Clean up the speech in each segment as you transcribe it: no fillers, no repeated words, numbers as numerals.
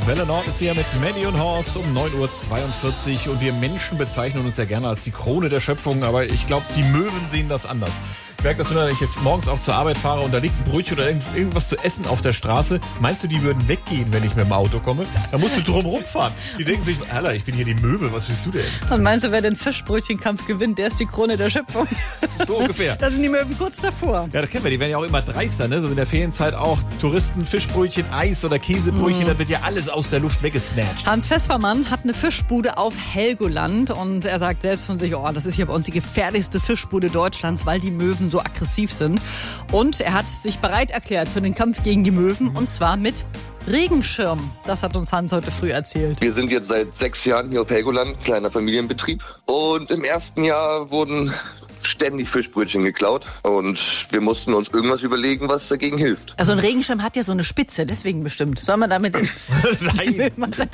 Welle Nord ist hier mit Maddie und Horst um 9.42 Uhr. Und wir Menschen bezeichnen uns ja gerne als die Krone der Schöpfung, aber ich glaube, die Möwen sehen das anders. Ich merke das immer, wenn ich jetzt morgens auch zur Arbeit fahre und da liegt ein Brötchen oder irgendwas zu essen auf der Straße. Meinst du, die würden weggehen, wenn ich mit dem Auto komme? Da musst du drum rumfahren. Die denken sich, Alter, ich bin hier die Möwe, was willst du denn? Und meinst du, wer den Fischbrötchenkampf gewinnt, der ist die Krone der Schöpfung? So ungefähr. Da sind die Möwen kurz davor. Ja, das kennen wir, die werden ja auch immer dreister, ne? So in der Ferienzeit auch Touristen, Fischbrötchen, Eis oder Käsebrötchen, da wird ja alles aus der Luft weggesnatcht. Hans Vespermann hat eine Fischbude auf Helgoland und er sagt selbst von sich, das ist hier bei uns die gefährlichste Fischbude Deutschlands, weil die Möwen so aggressiv sind. Und er hat sich bereit erklärt für den Kampf gegen die Möwen und zwar mit Regenschirm. Das hat uns Hans heute früh erzählt. Wir sind jetzt seit 6 Jahren hier auf Helgoland, kleiner Familienbetrieb. Und im ersten Jahr wurden ständig Fischbrötchen geklaut und wir mussten uns irgendwas überlegen, was dagegen hilft. Also ein Regenschirm hat ja so eine Spitze, deswegen bestimmt. Soll man damit Nein.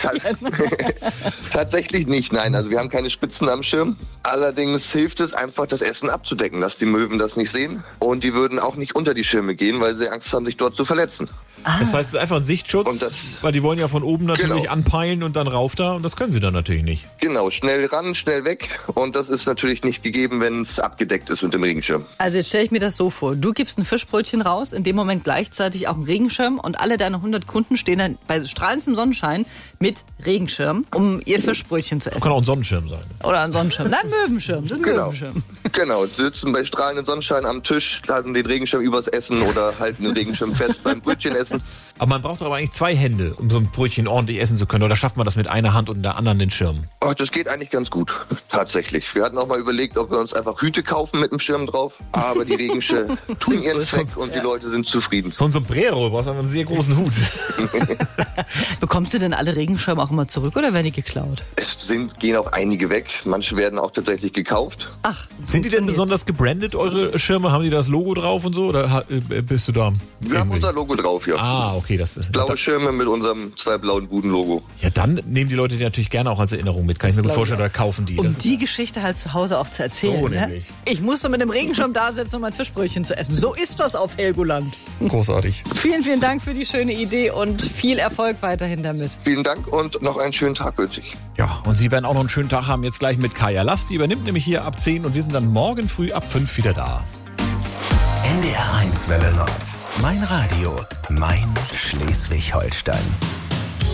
Tatsächlich nicht, nein. Also wir haben keine Spitzen am Schirm. Allerdings hilft es einfach, das Essen abzudecken, dass die Möwen das nicht sehen. Und die würden auch nicht unter die Schirme gehen, weil sie Angst haben, sich dort zu verletzen. Das heißt, es ist einfach ein Sichtschutz, weil die wollen ja von oben natürlich anpeilen und dann rauf da und das können sie dann natürlich nicht. Genau, schnell ran, schnell weg und das ist natürlich nicht gegeben, wenn es abgedeckt ist mit dem Regenschirm. Also jetzt stelle ich mir das so vor, du gibst ein Fischbrötchen raus, in dem Moment gleichzeitig auch ein Regenschirm und alle deine 100 Kunden stehen dann bei strahlendem Sonnenschein mit Regenschirm, um ihr Fischbrötchen zu essen. Kann auch ein Sonnenschirm sein. Oder ein Sonnenschirm. Nein, Möwenschirm. Das ist ein Möwenschirm. Genau, sie sitzen bei strahlendem Sonnenschein am Tisch, halten den Regenschirm übers Essen oder halten den Regenschirm fest beim Brötchenessen. Aber man braucht doch aber eigentlich 2 Hände, um so ein Brötchen ordentlich essen zu können. Oder schafft man das mit einer Hand und der anderen den Schirm? Das geht eigentlich ganz gut, tatsächlich. Wir hatten auch mal überlegt, ob wir uns einfach Hüte kaufen mit dem Schirm drauf. Aber die Regenschirme tun ihren Zweck und die Leute sind zufrieden. So ein Sombrero, du brauchst einfach einen sehr großen Hut. Bekommst du denn alle Regenschirme auch immer zurück oder werden die geklaut? Gehen auch einige weg. Manche werden auch tatsächlich gekauft. Ach, sind die denn besonders gebrandet, eure Schirme? Haben die das Logo drauf und so? Oder bist du da? Wir haben unser Logo drauf, ja. Ah, okay. Blaue Schirme mit unserem 2 blauen Buden-Logo. Ja, dann nehmen die Leute die natürlich gerne auch als Erinnerung mit. Kann ich mir gut vorstellen, oder kaufen die. Um die Geschichte halt zu Hause auch zu erzählen. So ne? Ich musste mit dem Regenschirm da sitzen, um mein Fischbrötchen zu essen. So ist das auf Helgoland. Großartig. Vielen, vielen Dank für die schöne Idee und viel Erfolg weiterhin damit. Vielen Dank und noch einen schönen Tag wünsche ich. Ja, und Sie werden auch noch einen schönen Tag haben jetzt gleich mit Kaya Last. Die übernimmt nämlich hier ab 10 und wir sind dann morgen früh ab 5 wieder da. NDR 1 Welle Nord. Mein Radio, mein Schleswig-Holstein.